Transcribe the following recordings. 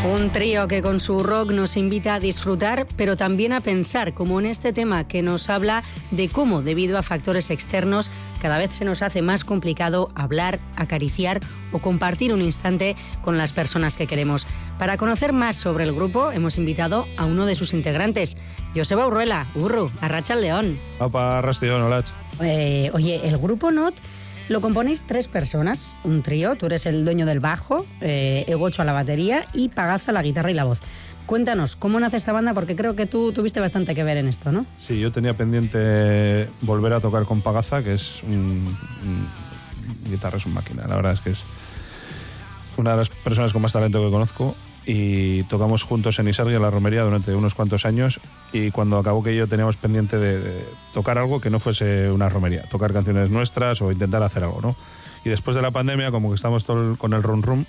Un trío que con su rock nos invita a disfrutar, pero también a pensar, como en este tema que nos habla de cómo, debido a factores externos, cada vez se nos hace más complicado hablar, acariciar o compartir un instante con las personas que queremos. Para conocer más sobre el grupo, hemos invitado a uno de sus integrantes, Joseba Urruela. Urru, arratsaldeon. Opa, arratsaldeon, hola. Oye, el grupo Not lo componéis 3 personas, un trío. Tú eres el dueño del bajo, Egocho a la batería y Pagaza a la guitarra y la voz. Cuéntanos, ¿cómo nace esta banda? Porque creo que tú tuviste bastante que ver en esto, ¿no? Sí, yo tenía pendiente volver a tocar con Pagaza, que es un guitarra, es un máquina. La verdad es que es una de las personas con más talento que conozco, y tocamos juntos en Isargi, en la romería, durante unos cuantos años, y cuando acabó que yo teníamos pendiente de tocar algo que no fuese una romería, tocar canciones nuestras o intentar hacer algo, ¿no? Y después de la pandemia, como que estamos todo con el rum,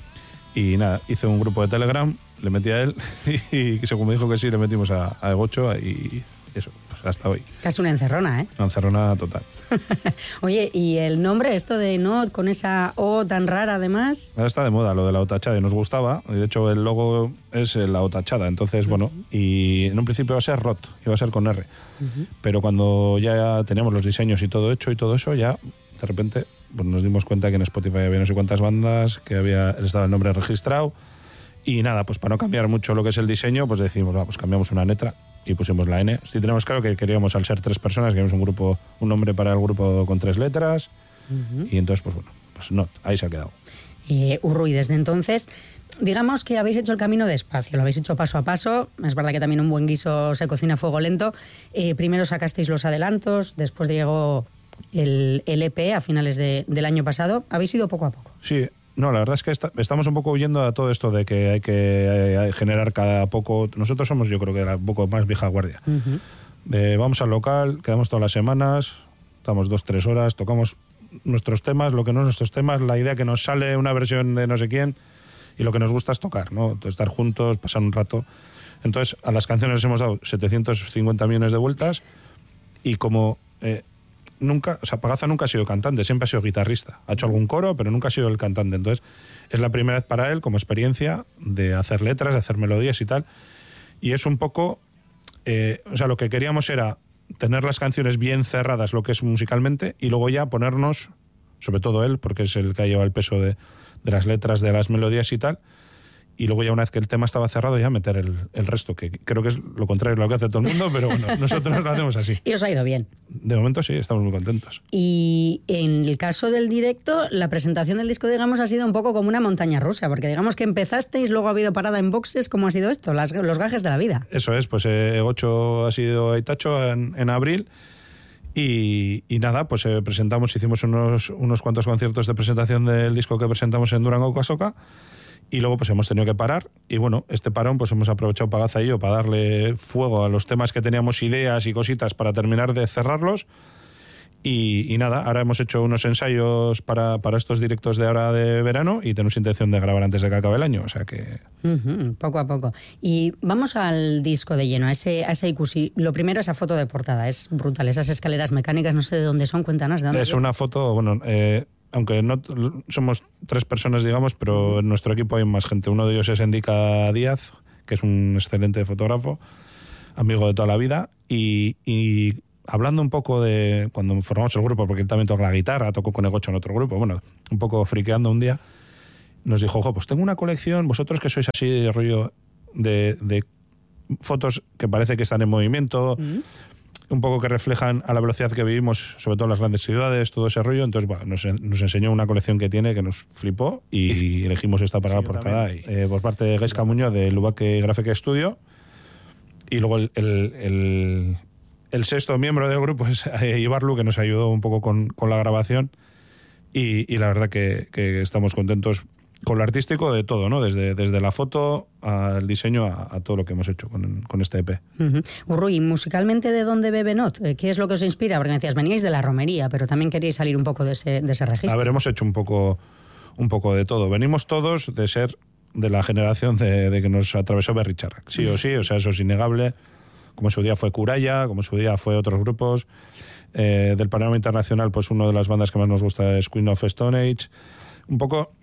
y nada, hice un grupo de Telegram, le metí a él, y según me dijo que sí, le metimos a Egocho, y eso, pues hasta hoy. Casi una encerrona, ¿eh? Una encerrona total. Oye, ¿y el nombre, esto de Not, con esa O tan rara además? Ahora está de moda lo de la O tachada y nos gustaba. De hecho, el logo es la O tachada. Entonces, bueno, y en un principio iba a ser ROT, iba a ser con R. Pero cuando ya teníamos los diseños y todo hecho y todo eso, ya de repente pues nos dimos cuenta que en Spotify había no sé cuántas bandas, que estaba el nombre registrado. Y nada, pues para no cambiar mucho lo que es el diseño, pues decidimos, pues cambiamos una letra y pusimos la N. Sí tenemos claro que queríamos, al ser 3 personas, queríamos un nombre para el grupo con 3 letras. Y entonces, pues bueno, pues Not, ahí se ha quedado. Urru, y desde entonces, digamos que habéis hecho el camino despacio, lo habéis hecho paso a paso. Es verdad que también un buen guiso se cocina a fuego lento. Primero sacasteis los adelantos, después llegó el EP a finales del año pasado. ¿Habéis ido poco a poco? Sí. No, la verdad es que estamos un poco huyendo a todo esto de que hay que generar cada poco. Nosotros somos, yo creo que un poco más vieja guardia. Vamos al local, quedamos todas las semanas, estamos 2-3 horas, tocamos nuestros temas, lo que no es nuestros temas, la idea que nos sale una versión de no sé quién, y lo que nos gusta es tocar, ¿no? Estar juntos, pasar un rato. Entonces, a las canciones les hemos dado 750 millones de vueltas, y como... nunca, o sea, Pagaza nunca ha sido cantante, siempre ha sido guitarrista. Ha hecho algún coro, pero nunca ha sido el cantante. Entonces, es la primera vez para él, como experiencia, de hacer letras, de hacer melodías y tal. Y es un poco... o sea, lo que queríamos era tener las canciones bien cerradas, lo que es musicalmente, y luego ya ponernos, sobre todo él, porque es el que ha llevado el peso de las letras, de las melodías y tal, y luego ya una vez que el tema estaba cerrado ya meter el resto, que creo que es lo contrario de lo que hace todo el mundo, pero bueno, nosotros lo hacemos así. Y os ha ido bien. De momento sí, estamos muy contentos. Y en el caso del directo, la presentación del disco, digamos, ha sido un poco como una montaña rusa, porque digamos que empezasteis, luego ha habido parada en boxes. ¿Cómo ha sido esto? Los gajes de la vida. Eso es, pues Egocho ha sido a Itacho en abril, y nada, pues presentamos, hicimos unos cuantos conciertos de presentación del disco que presentamos en Durango, Casoca. Y luego pues hemos tenido que parar, y bueno, este parón pues hemos aprovechado Pagaza y yo para darle fuego a los temas que teníamos, ideas y cositas para terminar de cerrarlos, y nada, ahora hemos hecho unos ensayos para estos directos de ahora de verano, y tenemos intención de grabar antes de que acabe el año, o sea que... Poco a poco. Y vamos al disco de lleno, a ese IQC. Lo primero, esa foto de portada, es brutal, esas escaleras mecánicas, no sé de dónde son, cuéntanos de dónde. Es una foto, bueno... aunque no somos 3 personas, digamos, pero en nuestro equipo hay más gente. Uno de ellos es Endica Díaz, que es un excelente fotógrafo, amigo de toda la vida, y hablando un poco de cuando formamos el grupo, porque él también toca la guitarra, tocó con Egocho en otro grupo, bueno, un poco friqueando un día, nos dijo, ojo, pues tengo una colección, vosotros que sois así de rollo de fotos que parece que están en movimiento, un poco que reflejan a la velocidad que vivimos, sobre todo en las grandes ciudades, todo ese rollo. Entonces, bueno, nos enseñó una colección que tiene que nos flipó, y elegimos esta para la portada, por parte de Gaisca Muñoz de Lubaque Graphic Studio. Y luego el 6º miembro del grupo es Ibarlu, que nos ayudó un poco con la grabación, y la verdad que estamos contentos con lo artístico de todo, ¿no? Desde la foto al diseño a todo lo que hemos hecho con este EP. Urru, ¿y musicalmente de dónde bebe Not? ¿Qué es lo que os inspira? Porque me decías, veníais de la romería, pero también queríais salir un poco de ese registro. A ver, hemos hecho un poco de todo. Venimos todos de ser de la generación de que nos atravesó Berry Charrac, sí o sí, o sea, eso es innegable. Como en su día fue Curaya, como en su día fue otros grupos. Del panorama internacional, pues una de las bandas que más nos gusta es Queen of Stone Age. Un poco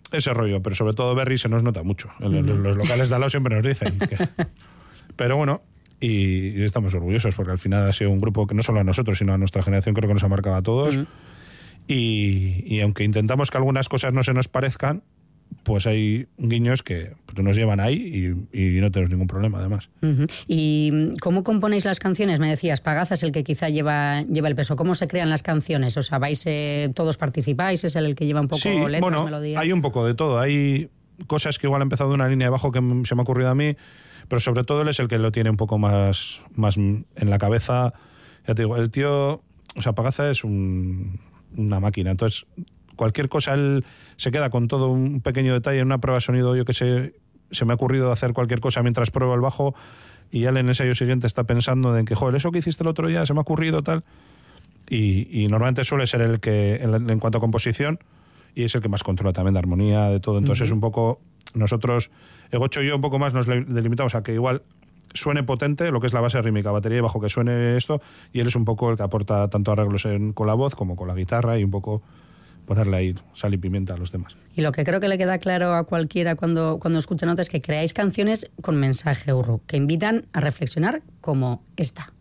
ese rollo, pero sobre todo Berry se nos nota mucho. Los locales de al lado siempre nos dicen pero bueno, y estamos orgullosos porque al final ha sido un grupo que no solo a nosotros, sino a nuestra generación creo que nos ha marcado a todos. Y aunque intentamos que algunas cosas no se nos parezcan, pues hay guiños que nos llevan ahí y no tenemos ningún problema, además. ¿Y cómo componéis las canciones? Me decías, Pagaza es el que quizá lleva el peso. ¿Cómo se crean las canciones? O sea, todos participáis, es el que lleva un poco letras, melodías. Hay un poco de todo. Hay cosas que igual ha empezado de una línea de bajo que se me ha ocurrido a mí, pero sobre todo él es el que lo tiene un poco más en la cabeza. Ya te digo, el tío, o sea, Pagaza es una máquina, entonces cualquier cosa él se queda con todo un pequeño detalle. En una prueba de sonido, yo que sé, se me ha ocurrido hacer cualquier cosa mientras pruebo el bajo y él en el ensayo siguiente está pensando en que, joder, eso que hiciste el otro día se me ha ocurrido tal, y normalmente suele ser el que en cuanto a composición, y es el que más controla también de armonía, de todo. Entonces es un poco, nosotros, Egocho y yo un poco más nos delimitamos a que igual suene potente lo que es la base rítmica, batería y bajo, que suene esto, y él es un poco el que aporta tanto arreglos con la voz como con la guitarra y un poco ponerle ahí sal y pimienta a los temas. Y lo que creo que le queda claro a cualquiera cuando escucha notas es que creáis canciones con mensaje, Urru, que invitan a reflexionar como esta.